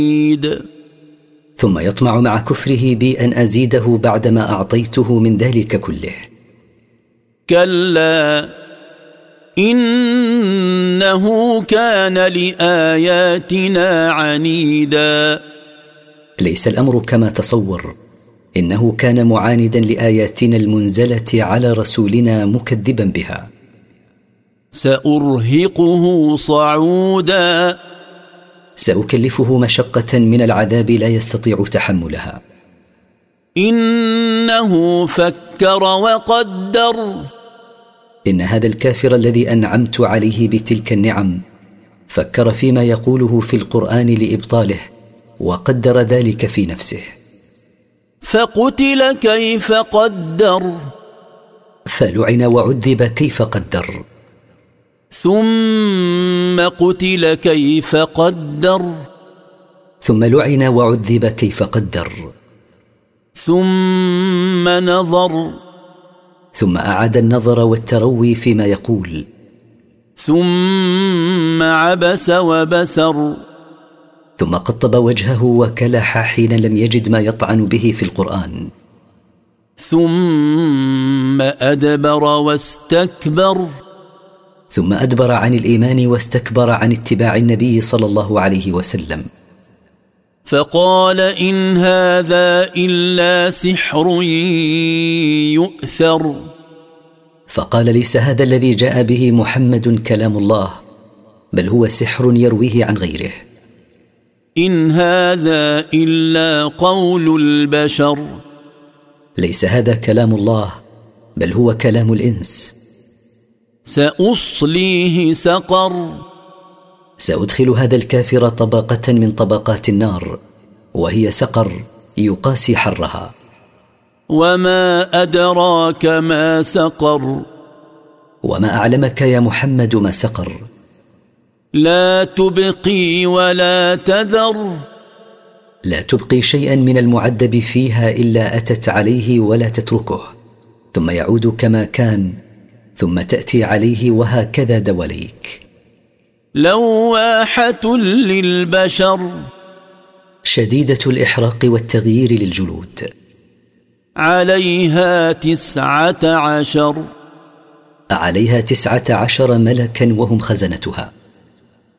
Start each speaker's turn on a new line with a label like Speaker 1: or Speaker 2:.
Speaker 1: ثم يطمع مع كفره بي أن أزيده بعدما أعطيته من ذلك كله.
Speaker 2: كلا إنه كان لآياتنا عنيدا.
Speaker 1: ليس الأمر كما تصور، إنه كان معاندا لآياتنا المنزلة على رسولنا مكذبا بها.
Speaker 2: سأرهقه صعودا.
Speaker 1: سأكلفه مشقة من العذاب لا يستطيع تحملها.
Speaker 2: إنه فكر وقدر.
Speaker 1: إن هذا الكافر الذي أنعمت عليه بتلك النعم فكر فيما يقوله في القرآن لإبطاله، وقدر ذلك في نفسه.
Speaker 2: فقتل كيف قدر.
Speaker 1: فلعن وعذب كيف قدر.
Speaker 2: ثم قتل كيف قدر.
Speaker 1: ثم لعن وعذب كيف قدر.
Speaker 2: ثم نظر.
Speaker 1: ثم أعاد النظر والتروي فيما يقول.
Speaker 2: ثم عبس وبسر.
Speaker 1: ثم قطب وجهه وكلح حين لم يجد ما يطعن به في القرآن.
Speaker 2: ثم أدبر واستكبر.
Speaker 1: ثم أدبر عن الإيمان واستكبر عن اتباع النبي صلى الله عليه وسلم.
Speaker 2: فقال إن هذا إلا سحر يؤثر.
Speaker 1: فقال ليس هذا الذي جاء به محمد كلام الله، بل هو سحر يرويه عن غيره.
Speaker 2: إن هذا إلا قول البشر.
Speaker 1: ليس هذا كلام الله، بل هو كلام الإنس.
Speaker 2: سأصليه سقر.
Speaker 1: سأدخل هذا الكافر طبقة من طبقات النار، وهي سقر يقاسي حرها.
Speaker 2: وما أدراك ما سقر.
Speaker 1: وما أعلمك يا محمد ما سقر.
Speaker 2: لا تبقي ولا تذر.
Speaker 1: لا تبقي شيئا من المعذب فيها إلا أتت عليه ولا تتركه، ثم يعود كما كان، ثم تأتي عليه وهكذا دواليك.
Speaker 2: لواحة للبشر.
Speaker 1: شديدة الإحراق والتغيير للجلود.
Speaker 2: عليها 19.
Speaker 1: عليها 19 ملكا وهم خزنتها.